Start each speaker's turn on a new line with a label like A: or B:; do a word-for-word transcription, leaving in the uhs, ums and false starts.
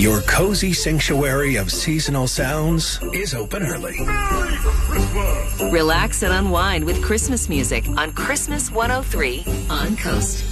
A: Your cozy sanctuary of seasonal sounds is open early.
B: Merry Christmas!
C: Relax and unwind with Christmas music on Christmas one oh three on Coast.